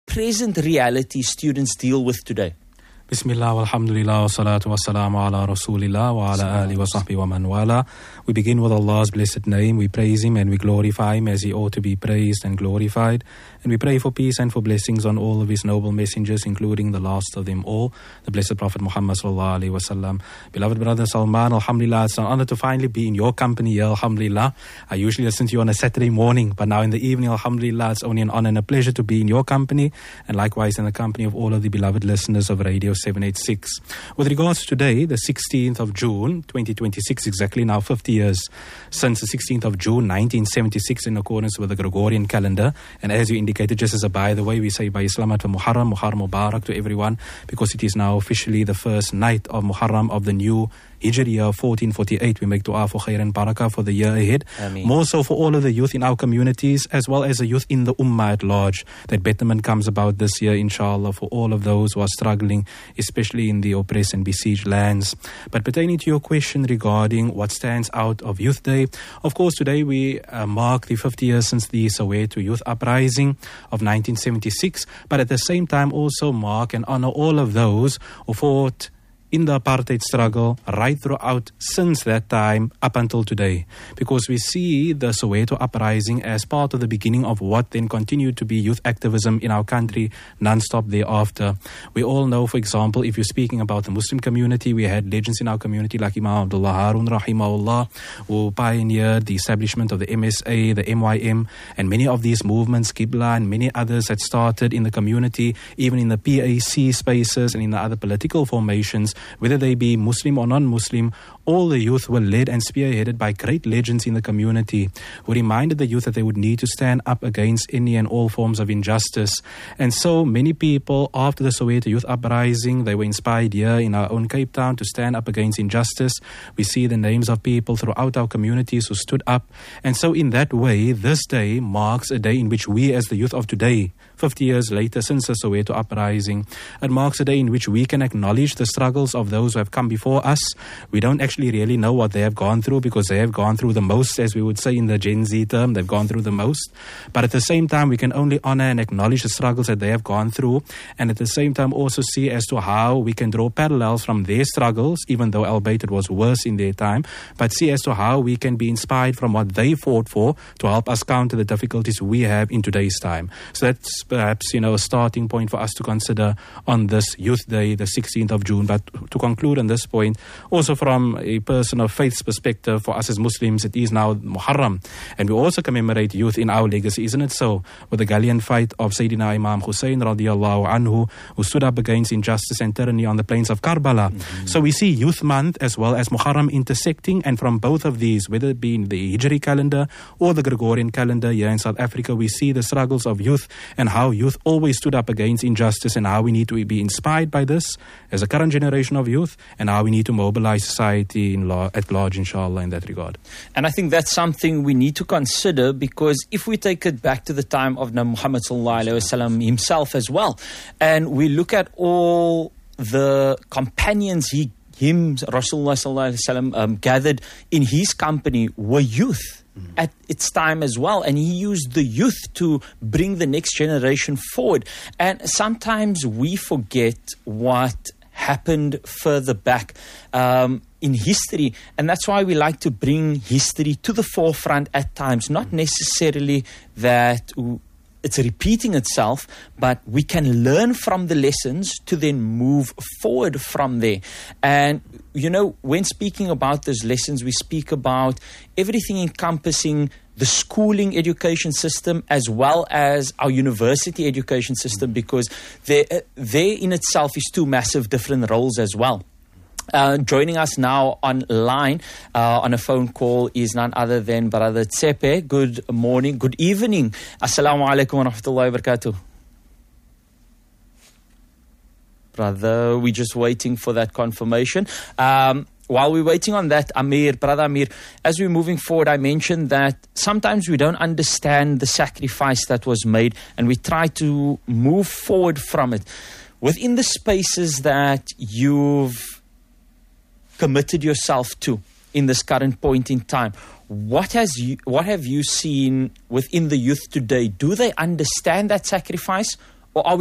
present reality students deal with today? Bismillah, walhamdulillah, wa salatu wa salamu ala rasulillah wa ala alihi wa sahbihi wa man wala. We begin with Allah's blessed name. We praise Him and we glorify Him as He ought to be praised and glorified. And we pray for peace and for blessings on all of His noble messengers, including the last of them all, the blessed Prophet Muhammad sallallahu alaihi wasallam. Beloved brother Salman, alhamdulillah, it's an honor to finally be in your company here, alhamdulillah. I usually listen to you on a Saturday morning, but now in the evening, alhamdulillah, it's only an honor and a pleasure to be in your company, and likewise in the company of all of the beloved listeners of Radio 786. With regards to today, the 16th of June, 2026, exactly now 50 years since the 16th of June, 1976, in accordance with the Gregorian calendar. And as you indicated, just as a by the way, we say by Islam for Muharram Mubarak to everyone, because it is now officially the first night of Muharram of the new Hijri year 1448. We make dua for khair and barakah for the year ahead. Ameen. More so for all of the youth in our communities, as well as the youth in the ummah at large, that betterment comes about this year, inshallah, for all of those who are struggling, especially in the oppressed and besieged lands. But pertaining to your question regarding what stands out of Youth Day, of course, today we mark the 50 years since the Soweto Youth Uprising of 1976, but at the same time also mark and honor all of those who fought in the apartheid struggle right throughout since that time up until today, because we see the Soweto uprising as part of the beginning of what then continued to be youth activism in our country non-stop thereafter. We all know, for example, if you're speaking about the Muslim community, we had legends in our community like Imam Abdullah Harun rahimahullah, who pioneered the establishment of the MSA, the MYM, and many of these movements, Qibla and many others that started in the community, even in the PAC spaces and in the other political formations, whether they be Muslim or non-Muslim. All the youth were led and spearheaded by great legends in the community who reminded the youth that they would need to stand up against any and all forms of injustice. And so many people after the Soweto Youth Uprising, they were inspired here in our own Cape Town to stand up against injustice. We see the names of people throughout our communities who stood up. And so in that way, this day marks a day in which we as the youth of today, 50 years later since the Soweto Uprising, it marks a day in which we can acknowledge the struggles of those who have come before us. We don't actually really know what they have gone through, because they have gone through the most, as we would say in the Gen Z term. They've gone through the most. But at the same time, we can only honor and acknowledge the struggles that they have gone through, and at the same time also see as to how we can draw parallels from their struggles, even though albeit it was worse in their time, but see as to how we can be inspired from what they fought for to help us counter the difficulties we have in today's time. So that's perhaps, a starting point for us to consider on this Youth Day, the 16th of June. But to conclude on this point, also from a person of faith's perspective, for us as Muslims, it is now Muharram, and we also commemorate youth in our legacy, isn't it so? With the gallant fight of Sayyidina Imam Hussein radiallahu anhu, who stood up against injustice and tyranny on the plains of Karbala. So we see Youth Month as well as Muharram intersecting, and from both of these, whether it be in the Hijri calendar or the Gregorian calendar here in South Africa, we see the struggles of youth and how youth always stood up against injustice, and how we need to be inspired by this as a current generation of youth, and how we need to mobilize society at large, inshallah, in that regard. And I think that's something we need to consider, because if we take it back to the time of Nabi Muhammad sallallahu alaihi wasallam himself as well, and we look at all the companions Rasulullah sallallahu alaihi wasallam gathered in his company were youth at its time as well, and he used the youth to bring the next generation forward. And sometimes we forget what happened further back in history, and that's why we like to bring history to the forefront at times. Not necessarily that it's repeating itself, but we can learn from the lessons to then move forward from there. And when speaking about those lessons, we speak about everything encompassing the schooling education system as well as our university education system, because there in itself is two massive different roles as well. Joining us now online on a phone call is none other than Brother Tsepe. Good morning, good evening. Assalamu alaikum wa rahmatullahi wa barakatuh. Brother, we're just waiting for that confirmation. While we're waiting on that, Brother Amir, as we're moving forward, I mentioned that sometimes we don't understand the sacrifice that was made, and we try to move forward from it. Within the spaces that you've committed yourself to in this current point in time, what have you seen within the youth today? Do they understand that sacrifice,